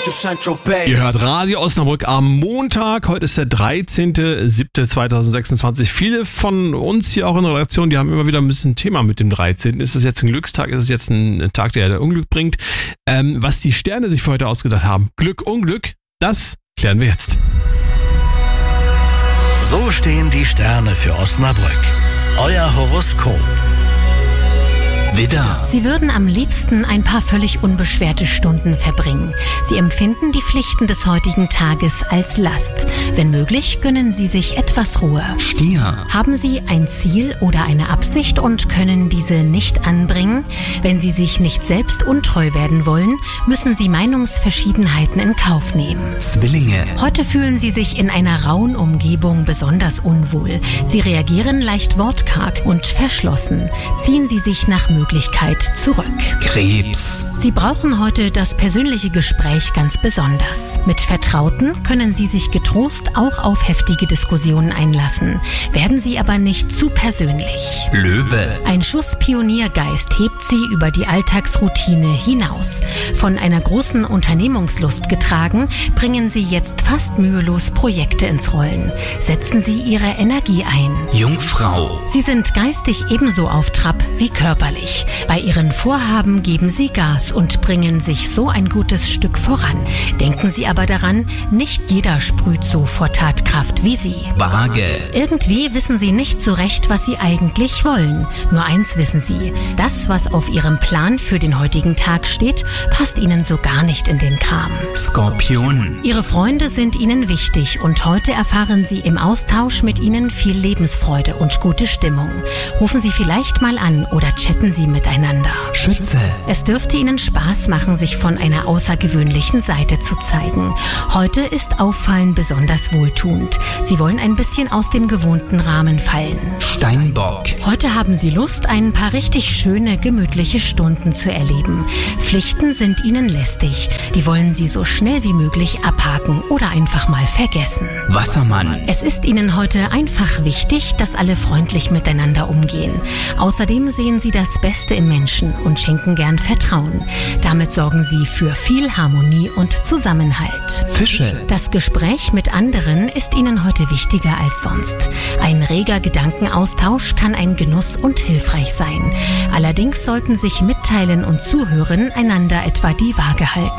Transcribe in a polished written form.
Ihr hört Radio Osnabrück am Montag. Heute ist der 13.07.2026. Viele von uns hier auch in der Redaktion, die haben immer wieder ein bisschen ein Thema mit dem 13. Ist es jetzt ein Glückstag? Ist es jetzt ein Tag, der Unglück bringt? Was die Sterne sich für heute ausgedacht haben. Glück, Unglück, das klären wir jetzt. So stehen die Sterne für Osnabrück. Euer Horoskop. Widder. Sie würden am liebsten ein paar völlig unbeschwerte Stunden verbringen. Sie empfinden die Pflichten des heutigen Tages als Last. Wenn möglich, gönnen Sie sich etwas Ruhe. Stier. Haben Sie ein Ziel oder eine Absicht und können diese nicht anbringen? Wenn Sie sich nicht selbst untreu werden wollen, müssen Sie Meinungsverschiedenheiten in Kauf nehmen. Zwillinge. Heute fühlen Sie sich in einer rauen Umgebung besonders unwohl. Sie reagieren leicht wortkarg und verschlossen. Ziehen Sie sich nach Möglichkeit zurück. Krebs. Sie brauchen heute das persönliche Gespräch ganz besonders. Mit Vertrauten können Sie sich getrost auch auf heftige Diskussionen einlassen. Werden Sie aber nicht zu persönlich. Löwe. Ein Schuss Pioniergeist hebt Sie über die Alltagsroutine hinaus. Von einer großen Unternehmungslust getragen, bringen Sie jetzt fast mühelos Projekte ins Rollen. Setzen Sie Ihre Energie ein. Jungfrau. Sie sind geistig ebenso auf Trab wie körperlich. Bei Ihren Vorhaben geben Sie Gas und bringen sich so ein gutes Stück voran. Denken Sie aber daran, nicht jeder sprüht so vor Tatkraft wie Sie. Waage. Irgendwie wissen Sie nicht so recht, was Sie eigentlich wollen. Nur eins wissen Sie: Das, was auf Ihrem Plan für den heutigen Tag steht, passt Ihnen so gar nicht in den Kram. Skorpion. Ihre Freunde sind Ihnen wichtig und heute erfahren Sie im Austausch mit ihnen viel Lebensfreude und gute Stimmung. Rufen Sie vielleicht mal an oder chatten Sie miteinander. Schütze. Es dürfte Ihnen Spaß machen, sich von einer außergewöhnlichen Seite zu zeigen. Heute ist Auffallen besonders wohltuend. Sie wollen ein bisschen aus dem gewohnten Rahmen fallen. Steinbock. Heute haben Sie Lust, ein paar richtig schöne, gemütliche Stunden zu erleben. Pflichten sind Ihnen lästig. Die wollen Sie so schnell wie möglich abhaken oder einfach mal vergessen. Wassermann. Es ist Ihnen heute einfach wichtig, dass alle freundlich miteinander umgehen. Außerdem sehen Sie das Beste im Menschen und schenken gern Vertrauen. Damit sorgen Sie für viel Harmonie und Zusammenhalt. Fische. Das Gespräch mit anderen ist Ihnen heute wichtiger als sonst. Ein reger Gedankenaustausch kann ein Genuss und hilfreich sein. Allerdings sollten sich Mitteilen und Zuhören einander etwa die Waage halten.